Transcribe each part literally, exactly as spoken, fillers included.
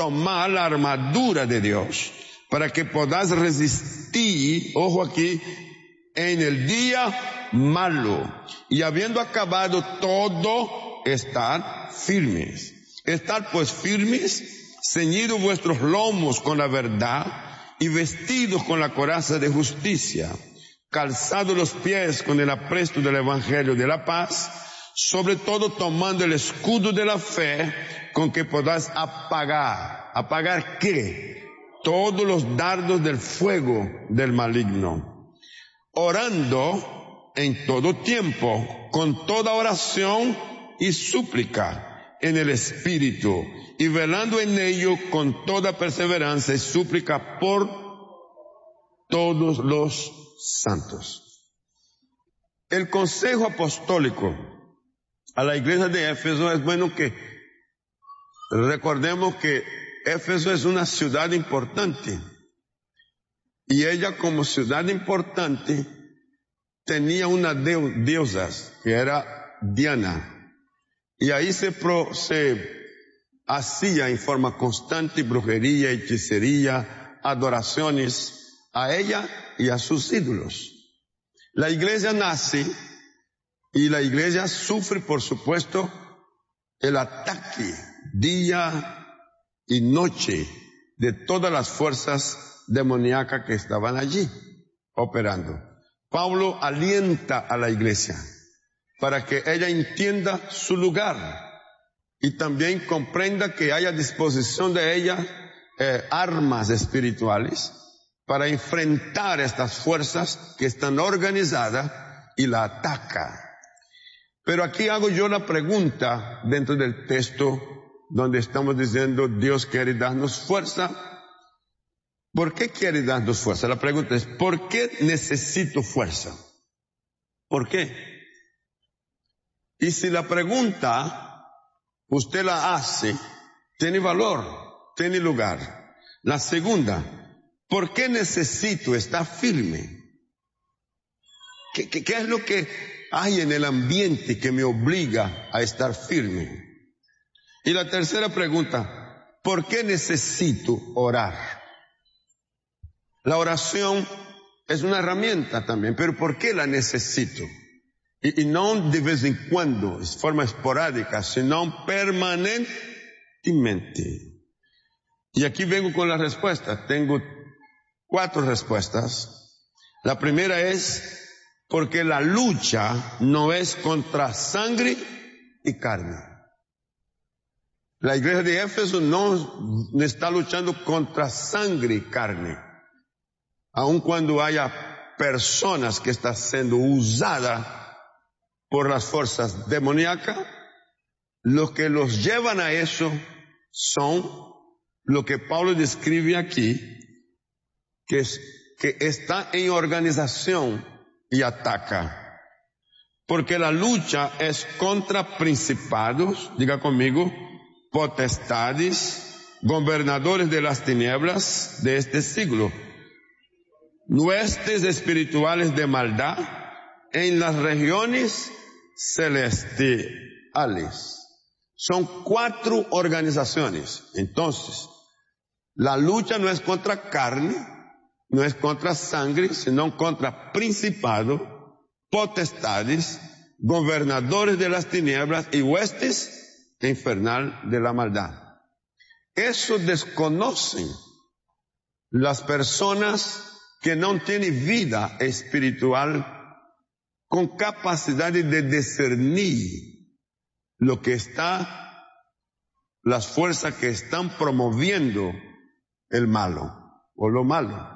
tomar la armadura de Dios, para que podáis resistir, ojo aquí, en el día malo, y habiendo acabado todo, estar firmes. Estar pues firmes, ceñidos vuestros lomos con la verdad, y vestidos con la coraza de justicia, calzados los pies con el apresto del evangelio de la paz, sobre todo tomando el escudo de la fe, con que podáis apagar. ¿Apagar qué? Todos los dardos del fuego del maligno. Orando en todo tiempo, con toda oración y súplica en el Espíritu, y velando en ello con toda perseverancia y súplica por todos los santos. El consejo apostólico a la iglesia de Éfeso es bueno que recordemos que Éfeso es una ciudad importante, y ella como ciudad importante tenía una diosa que era Diana, y ahí se, pro, se hacía en forma constante brujería, hechicería, adoraciones a ella y a sus ídolos. La iglesia nace y la iglesia sufre, por supuesto, el ataque día y noche de todas las fuerzas demoníacas que estaban allí operando. Pablo alienta a la iglesia para que ella entienda su lugar y también comprenda que hay a disposición de ella eh, armas espirituales para enfrentar estas fuerzas que están organizadas y la atacan. Pero aquí hago yo la pregunta dentro del texto donde estamos diciendo Dios quiere darnos fuerza. ¿Por qué quiere darnos fuerza? La pregunta es, ¿por qué necesito fuerza? ¿Por qué? Y si la pregunta usted la hace, tiene valor, tiene lugar. La segunda, ¿por qué necesito estar firme? ¿Qué, qué, qué es lo que hay en el ambiente que me obliga a estar firme? Y la tercera pregunta, ¿por qué necesito orar? La oración es una herramienta también, pero ¿por qué la necesito? Y, y no de vez en cuando, de forma esporádica, sino permanentemente. Y aquí vengo con la respuesta. Tengo cuatro respuestas. La primera es porque la lucha no es contra sangre y carne. La iglesia de Éfeso no está luchando contra sangre y carne. Aun cuando haya personas que están siendo usadas por las fuerzas demoníacas, lo que los llevan a eso son lo que Pablo describe aquí, que, es, que está en organización y ataca. Porque la lucha es contra principados, diga conmigo, potestades, gobernadores de las tinieblas de este siglo, huestes espirituales de maldad en las regiones celestiales. Son cuatro organizaciones. Entonces, la lucha no es contra carne, no es contra sangre, sino contra principados, potestades, gobernadores de las tinieblas y huestes infernal de la maldad. Eso desconocen las personas que no tienen vida espiritual con capacidad de discernir lo que está, las fuerzas que están promoviendo el malo o lo malo.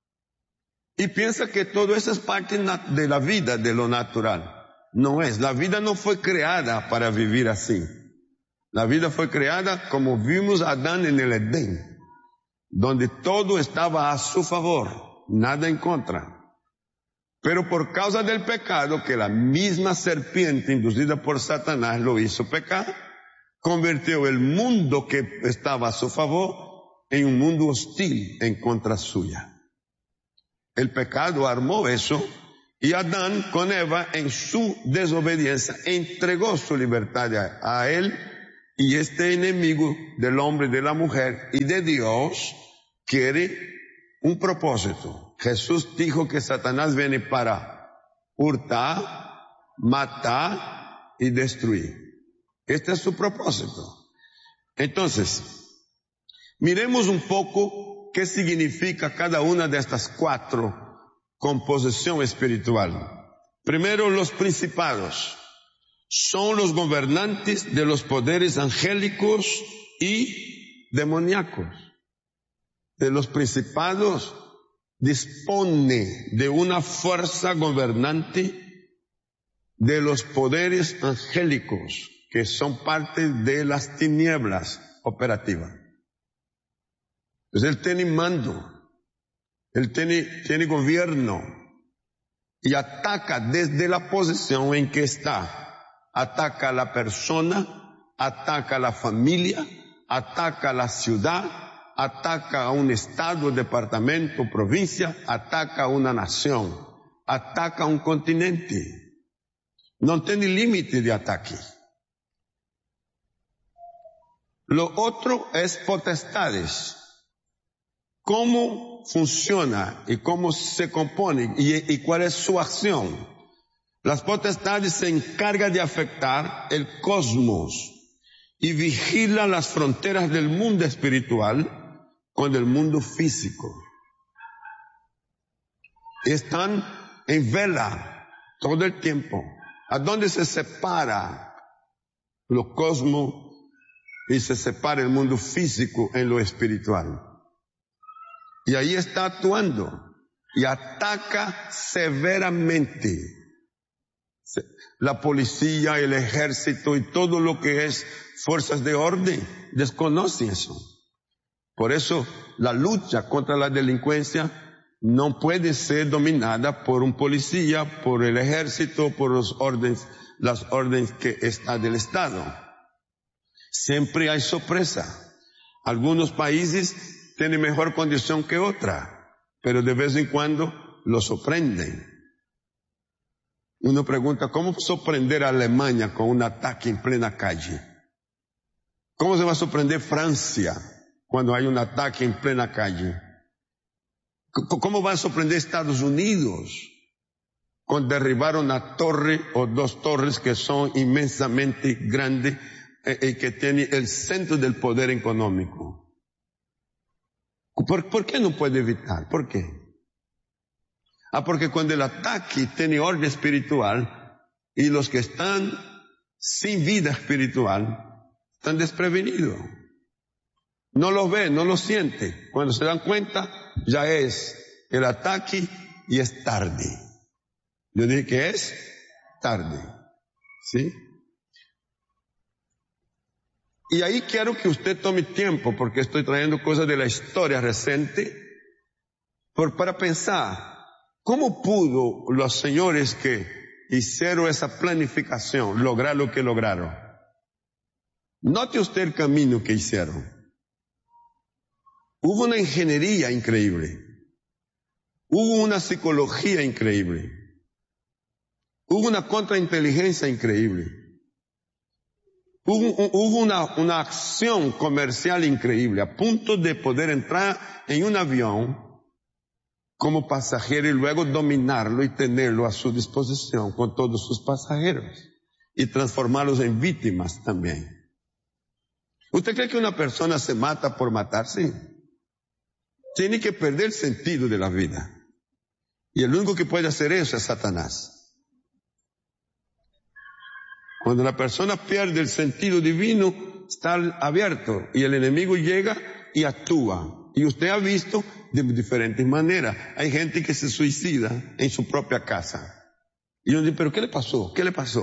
Y piensa que todo eso es parte de la vida, de lo natural. No es. La vida no fue creada para vivir así. La vida fue creada como vimos a Adán en el Edén, donde todo estaba a su favor, nada en contra. Pero por causa del pecado, que la misma serpiente inducida por Satanás lo hizo pecar, convirtió el mundo que estaba a su favor en un mundo hostil en contra suya. El pecado armó eso, y Adán con Eva en su desobediencia entregó su libertad a, a él Y este enemigo del hombre, de la mujer y de Dios quiere un propósito. Jesús dijo que Satanás viene para hurtar, matar y destruir. Este es su propósito. Entonces, miremos un poco qué significa cada una de estas cuatro composiciones espirituales. Primero, los principados. Son los gobernantes de los poderes angélicos y demoníacos. De los principados dispone de una fuerza gobernante de los poderes angélicos, que son parte de las tinieblas operativas. Entonces él tiene mando, él tiene, tiene gobierno y ataca desde la posición en que está. Ataca a la persona, ataca a la familia, ataca a la ciudad, ataca a un estado, departamento, provincia, ataca a una nación, ataca a un continente. No tiene límite de ataque. Lo otro es potestades. ¿Cómo funciona y cómo se compone y, y cuál es su acción? Las potestades se encargan de afectar el cosmos y vigilan las fronteras del mundo espiritual con el mundo físico. Están en vela todo el tiempo. ¿A dónde se separa lo cosmos y se separa el mundo físico en lo espiritual? Y ahí está actuando y ataca severamente. La policía, el ejército y todo lo que es fuerzas de orden desconocen eso. Por eso la lucha contra la delincuencia no puede ser dominada por un policía, por el ejército, por los órdenes, las órdenes que está del Estado. Siempre hay sorpresa. Algunos países tienen mejor condición que otra, pero de vez en cuando lo sorprenden. Uno pregunta, ¿cómo sorprender a Alemania con un ataque en plena calle? ¿Cómo se va a sorprender Francia cuando hay un ataque en plena calle? ¿Cómo va a sorprender Estados Unidos con derribar una torre o dos torres que son inmensamente grandes y que tienen el centro del poder económico? ¿Por, ¿Por qué no puede evitar? ¿Por qué? Ah, porque cuando el ataque tiene orden espiritual y los que están sin vida espiritual están desprevenidos. No lo ven, no lo sienten. Cuando se dan cuenta, ya es el ataque y es tarde. Yo dije que es tarde. ¿Sí? Y ahí quiero que usted tome tiempo, porque estoy trayendo cosas de la historia reciente, por, para pensar. ¿Cómo pudo los señores que hicieron esa planificación lograr lo que lograron? Note usted el camino que hicieron. Hubo una ingeniería increíble. Hubo una psicología increíble. Hubo una contrainteligencia increíble. Hubo, hubo una, una acción comercial increíble, a punto de poder entrar en un avión como pasajero y luego dominarlo y tenerlo a su disposición con todos sus pasajeros y transformarlos en víctimas también. ¿Usted cree que una persona se mata por matarse? Tiene que perder el sentido de la vida. Y el único que puede hacer eso es Satanás. Cuando la persona pierde el sentido divino, está abierto y el enemigo llega y actúa. Y usted ha visto de diferentes maneras. Hay gente que se suicida en su propia casa. Y uno dice, ¿pero qué le pasó? ¿Qué le pasó?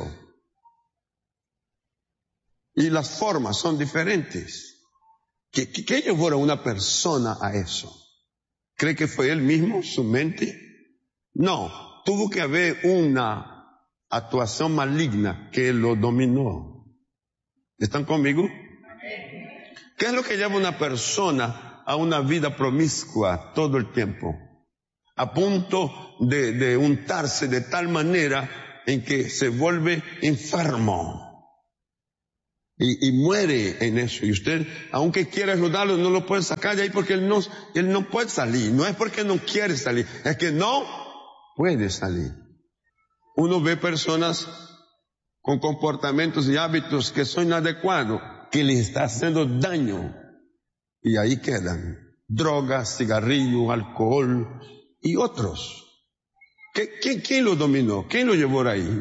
Y las formas son diferentes. ¿Qué, qué, qué llevó a una persona a eso? ¿Cree que fue él mismo, su mente? No, tuvo que haber una actuación maligna que lo dominó. ¿Están conmigo? ¿Qué es lo que lleva a una persona a una vida promiscua todo el tiempo, a punto de, de untarse de tal manera en que se vuelve enfermo? Y, y muere en eso. Y usted, aunque quiera ayudarlo, no lo puede sacar de ahí porque él no, él no puede salir. No es porque no quiere salir, es que no puede salir. Uno ve personas con comportamientos y hábitos que son inadecuados, que les está haciendo daño. Y ahí quedan. Drogas, cigarrillo, alcohol y otros. ¿Qué, qué, ¿Quién lo dominó? ¿Quién lo llevó ahí?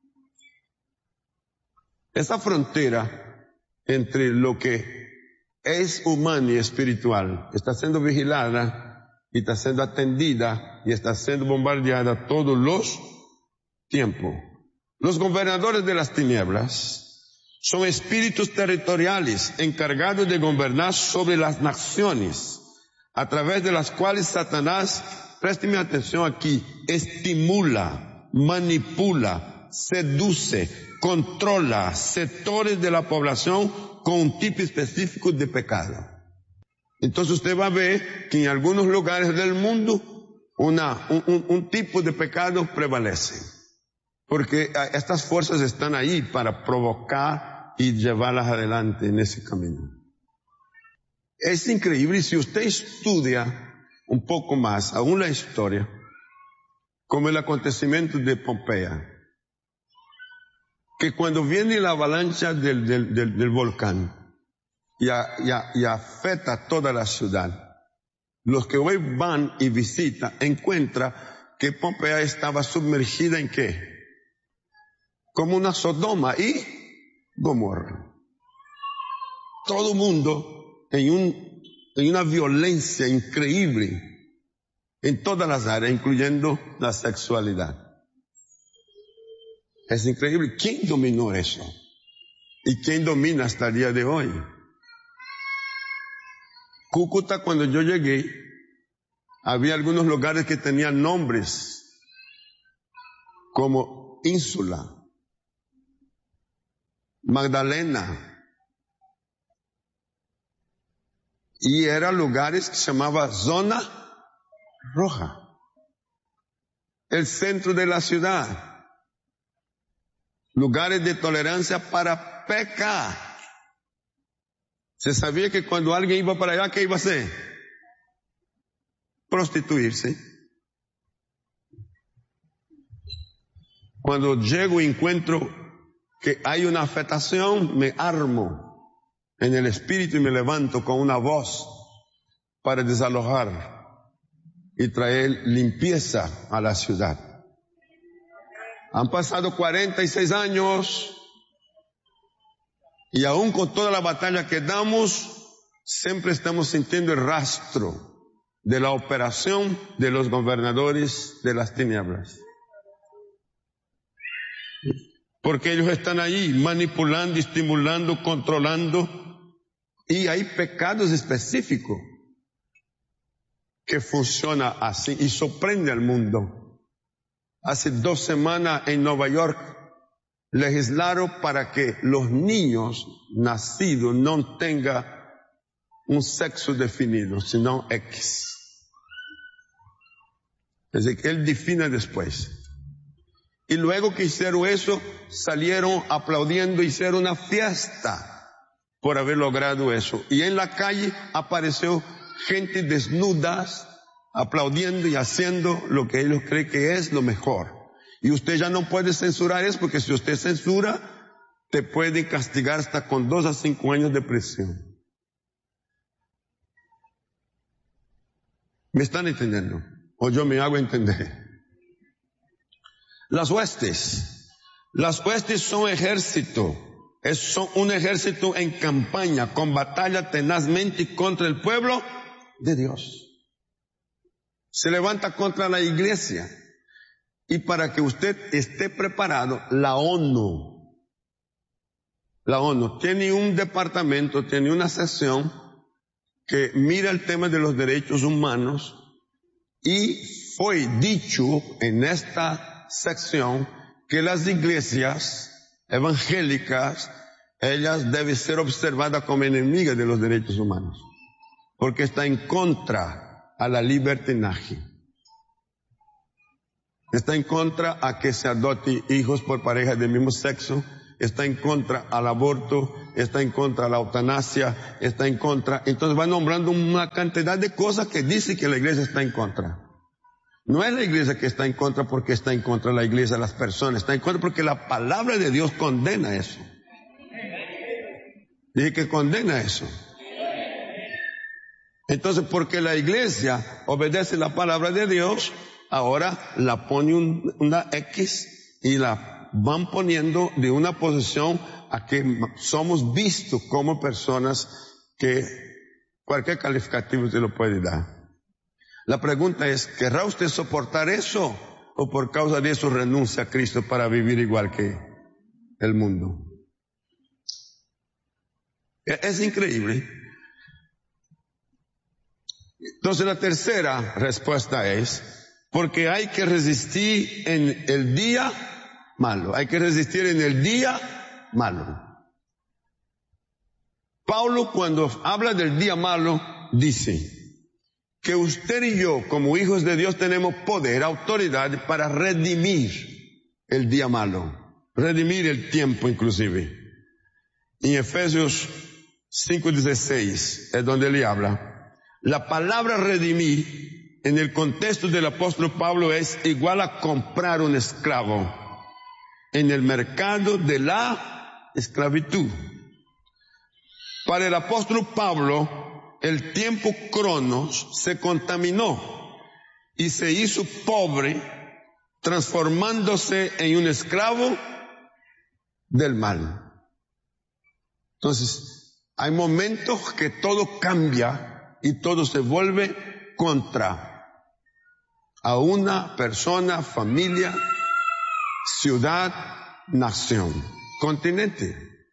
Esa frontera entre lo que es humano y espiritual está siendo vigilada y está siendo atendida y está siendo bombardeada todos los tiempos. Los gobernadores de las tinieblas son espíritus territoriales encargados de gobernar sobre las naciones, a través de las cuales Satanás, présteme atención aquí, estimula, manipula, seduce, controla sectores de la población con un tipo específico de pecado. Entonces usted va a ver que en algunos lugares del mundo una, un, un, un tipo de pecado prevalece. Porque estas fuerzas están ahí para provocar y llevarlas adelante en ese camino. Es increíble, si usted estudia un poco más aún la historia, como el acontecimiento de Pompeya, que cuando viene la avalancha del, del, del, del volcán y, a, y, a, y afecta a toda la ciudad, los que hoy van y visitan encuentran que Pompeya estaba sumergida en ¿qué? Como una Sodoma y Gomorra. Todo el mundo en, un, en una violencia increíble en todas las áreas, incluyendo la sexualidad. Es increíble. ¿Quién dominó eso? ¿Y quién domina hasta el día de hoy? Cúcuta, cuando yo llegué, había algunos lugares que tenían nombres como Ínsula, Magdalena, y eran lugares que se llamaba Zona Roja, el centro de la ciudad. Lugares de tolerancia para pecar. Se sabía que cuando alguien iba para allá, ¿qué iba a hacer? Prostituirse. Cuando llego y encuentro que hay una afectación, me armo en el espíritu y me levanto con una voz para desalojar y traer limpieza a la ciudad. Han pasado cuarenta y seis años y aún con toda la batalla que damos, siempre estamos sintiendo el rastro de la operación de los gobernadores de las tinieblas. Porque ellos están ahí manipulando, estimulando, controlando, y hay pecados específicos que funcionan así y sorprende al mundo. Hace dos semanas en Nueva York legislaron para que los niños nacidos no tengan un sexo definido, sino X. Es decir, que él define después. Y luego que hicieron eso, salieron aplaudiendo, hicieron una fiesta por haber logrado eso. Y en la calle apareció gente desnuda, aplaudiendo y haciendo lo que ellos creen que es lo mejor. Y usted ya no puede censurar eso, porque si usted censura, te pueden castigar hasta con dos a cinco años de prisión. ¿Me están entendiendo? ¿O yo me hago entender? Las huestes. Las huestes son ejército. Es, son un ejército en campaña, con batalla tenazmente contra el pueblo de Dios. Se levanta contra la iglesia. Y para que usted esté preparado, la ONU, la ONU tiene un departamento, tiene una sección que mira el tema de los derechos humanos, y fue dicho en esta sección que las iglesias evangélicas, ellas deben ser observadas como enemigas de los derechos humanos, porque está en contra a la libertinaje. Está en contra a que se adopten hijos por parejas del mismo sexo, está en contra al aborto, está en contra a la eutanasia, está en contra. Entonces va nombrando una cantidad de cosas que dice que la iglesia está en contra. No es la iglesia que está en contra porque está en contra de la iglesia, las personas, está en contra porque la palabra de Dios condena eso. Dije que condena eso. Entonces, porque la iglesia obedece la palabra de Dios, ahora la pone un, una X y la van poniendo de una posición a que somos vistos como personas que cualquier calificativo se lo puede dar. La pregunta es, ¿querrá usted soportar eso o por causa de eso renuncia a Cristo para vivir igual que el mundo? Es increíble. Entonces la tercera respuesta es, porque hay que resistir en el día malo. Hay que resistir en el día malo. Pablo, cuando habla del día malo, dice que usted y yo, como hijos de Dios, tenemos poder, autoridad para redimir el día malo. Redimir el tiempo inclusive. En Efesios cinco dieciséis es donde le habla. La palabra redimir en el contexto del apóstol Pablo es igual a comprar un esclavo en el mercado de la esclavitud. Para el apóstol Pablo, el tiempo cronos se contaminó y se hizo pobre, transformándose en un esclavo del mal. Entonces, hay momentos que todo cambia y todo se vuelve contra a una persona, familia, ciudad, nación, continente.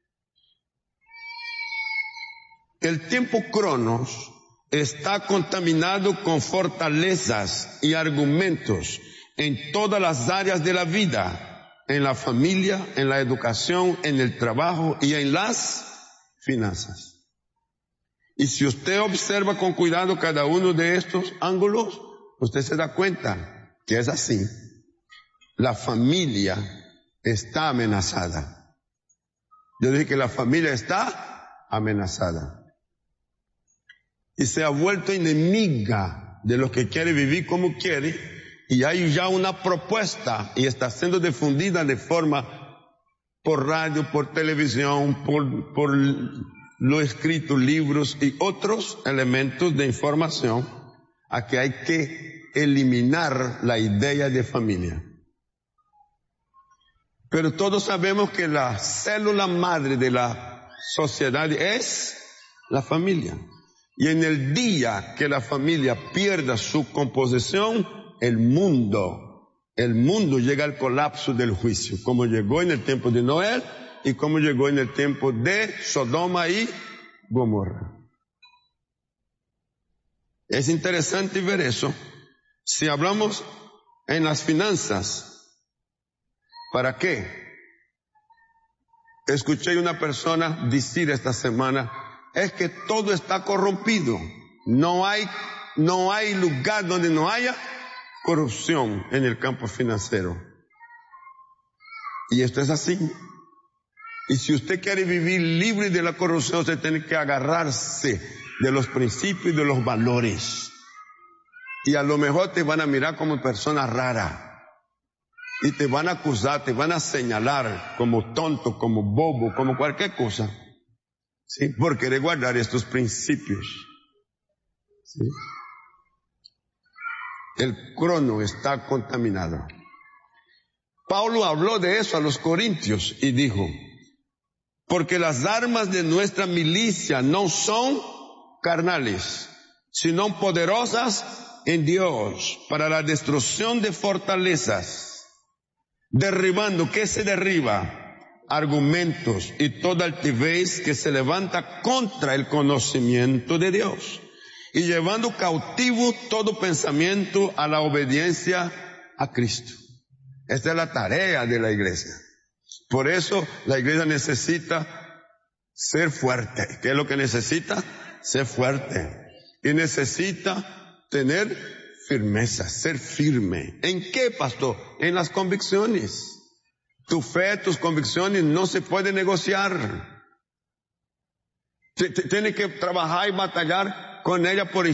El tiempo cronos está contaminado con fortalezas y argumentos en todas las áreas de la vida, en la familia, en la educación, en el trabajo y en las finanzas. Y si usted observa con cuidado cada uno de estos ángulos, usted se da cuenta que es así. La familia está amenazada. Yo dije que la familia está amenazada. Y se ha vuelto enemiga de los que quiere vivir como quiere. Y hay ya una propuesta y está siendo difundida de forma por radio, por televisión, por, por lo escrito, libros y otros elementos de información, a que hay que eliminar la idea de familia. Pero todos sabemos que la célula madre de la sociedad es la familia. Y en el día que la familia pierda su composición, el mundo, el mundo llega al colapso del juicio, como llegó en el tiempo de Noé, y como llegó en el tiempo de Sodoma y Gomorra. Es interesante ver eso. Si hablamos en las finanzas, ¿para qué? Escuché una persona decir esta semana, es que todo está corrompido. No hay, no hay lugar donde no haya corrupción en el campo financiero. Y esto es así. Y si usted quiere vivir libre de la corrupción, usted tiene que agarrarse de los principios y de los valores. Y a lo mejor te van a mirar como persona rara. Y te van a acusar, te van a señalar como tonto, como bobo, como cualquier cosa. ¿Sí? Por querer guardar estos principios. ¿Sí? El crono está contaminado. Pablo habló de eso a los corintios y dijo, porque las armas de nuestra milicia no son carnales, sino poderosas en Dios para la destrucción de fortalezas, derribando, ¿qué se derriba? Argumentos y toda altivez que se levanta contra el conocimiento de Dios, y llevando cautivo todo pensamiento a la obediencia a Cristo. Esta es la tarea de la iglesia. Por eso la iglesia necesita ser fuerte. ¿Qué es lo que necesita? Ser fuerte. Y necesita tener firmeza, ser firme. ¿En qué, pastor? En las convicciones. Tu fe, tus convicciones no se pueden negociar. Tienes que trabajar y batallar con ella por